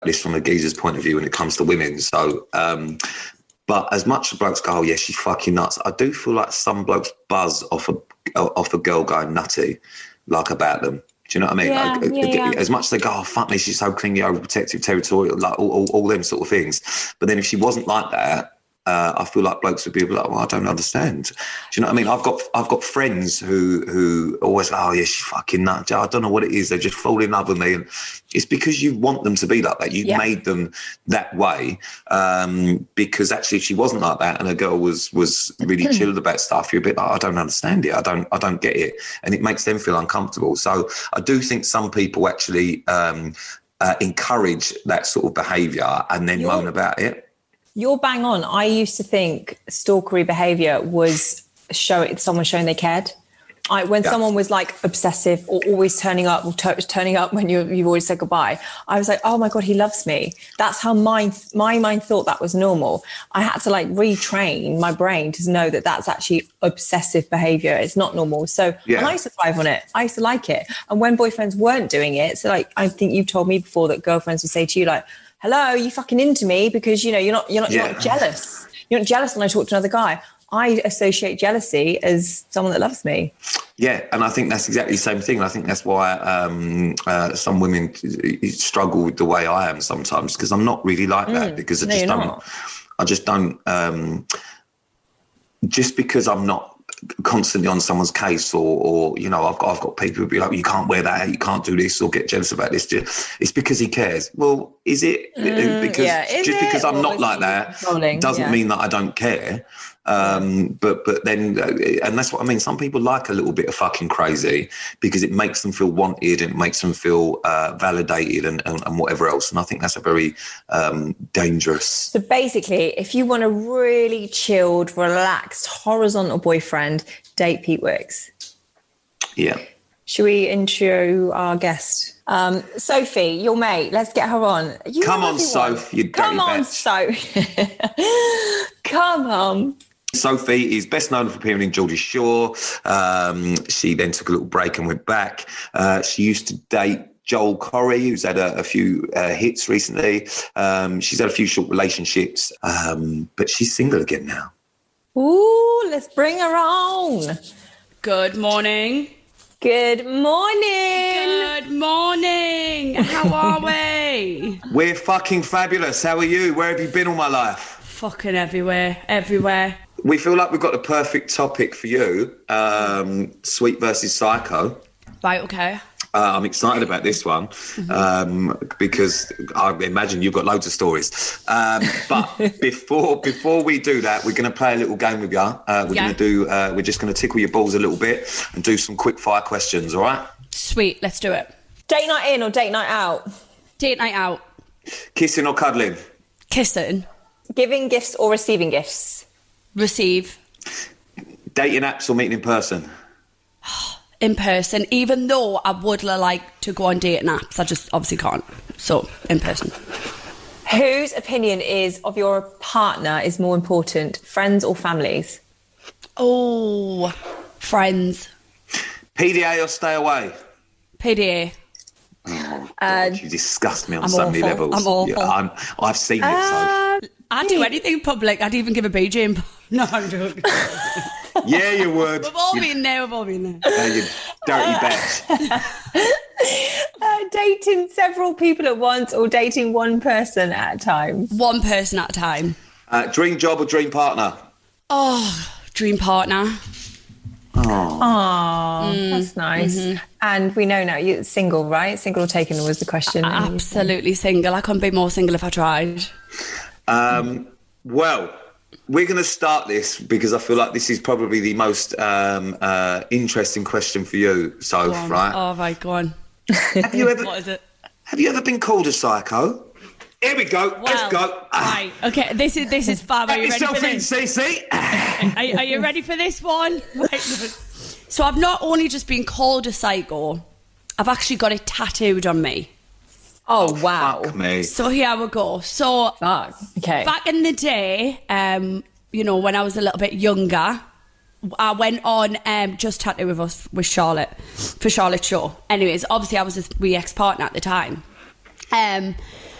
this from a geezer's point of view when it comes to women. So, but as much as blokes go, oh yeah, she's fucking nuts, I do feel like some blokes buzz off a girl going nutty, like about them. Do you know what I mean? Yeah. As much as they go, oh fuck me, she's so clingy, overprotective, territorial, like all them sort of things. But then if she wasn't like that, I feel like blokes would be like, well, I don't understand. Do you know what I mean? I've got friends who always go, oh yeah, she's fucking nuts. I don't know what it is. They just fall in love with me, and it's because you want them to be like that. You've made them that way, because actually, if she wasn't like that, and a girl was really chilled about stuff, you're a bit like, I don't understand it. I don't get it, and it makes them feel uncomfortable. So I do think some people actually encourage that sort of behaviour and then moan about it. You're bang on. I used to think stalkery behaviour was someone showing they cared. When someone was like obsessive or always turning up when you've always said goodbye, I was like, oh my God, he loves me. That's how my mind thought that was normal. I had to like retrain my brain to know that that's actually obsessive behaviour. It's not normal. So and I used to thrive on it. I used to like it. And when boyfriends weren't doing it, so like I think you've told me before that girlfriends would say to you like, hello, you fucking into me because, you know, you're not jealous. You're not jealous when I talk to another guy. I associate jealousy as someone that loves me. Yeah, and I think that's exactly the same thing. I think that's why some women struggle with the way I am sometimes, because I'm not really like that, because I just don't just because I'm not constantly on someone's case, or you know, I've got people who be like, you can't wear that, you can't do this, or get jealous about this. It's because he cares. Well, is it? Because I'm not like that doesn't mean that I don't care. But then, and that's what I mean. Some people like a little bit of fucking crazy because it makes them feel wanted and it makes them feel validated and whatever else. And I think that's a very dangerous. So basically, if you want a really chilled, relaxed, horizontal boyfriend, date Pete Wicks. Yeah. Should we intro our guest? Sophie, your mate. Let's get her on. Come on, Soph, you dirty Come on, bitch. Soph. Come on. Sophie is best known for appearing in Geordie Shore. She then took a little break and went back. She used to date Joel Corey, who's had a few hits recently. She's had a few short relationships, but she's single again now. Ooh, let's bring her on. Good morning. Good morning. Good morning. How are we? We're fucking fabulous. How are you? Where have you been all my life? Fucking everywhere. We feel like we've got the perfect topic for you, Sweet versus Psycho. Right, okay. I'm excited about this one because I imagine you've got loads of stories. But before we do that, we're going to play a little game with you. We're just going to tickle your balls a little bit and do some quick fire questions, all right? Sweet, let's do it. Date night in or date night out? Date night out. Kissing or cuddling? Kissing. Giving gifts or receiving gifts? Receive. Dating apps or meeting in person? In person, even though I would like to go on dating apps, I just obviously can't. So, in person. Whose opinion of your partner is more important, friends or families? Oh, friends. PDA or stay away? PDA. Oh, God, you disgust me on so many awful. levels. I'm awful. Yeah, I've seen it, so. I'd do anything public. I'd even give a BJ. No, I'm joking. Yeah, you would. We've all been there. You dirty bitch. Dating several people at once or dating one person at a time? One person at a time. Dream job or dream partner? Oh, dream partner. Oh, that's nice. Mm-hmm. And we know now you're single, right? Single or taken was the question. Absolutely single. I couldn't be more single if I tried. Well, we're going to start this because I feel like this is probably the most interesting question for you, Soph, right? Oh, right, go on. Have you ever, what is it? Have you ever been called a psycho? Here we go. Well, let's go. Right. Okay, this is fab. Are you ready for this? CC. Are you ready for this one? Right. So I've not only just been called a psycho, I've actually got it tattooed on me. Oh, wow. Fuck me. So here we go. So okay. Back in the day, you know, when I was a little bit younger, I went on Just Tattoo with Charlotte for Charlotte's show. Anyways, obviously I was a wee ex-partner at the time.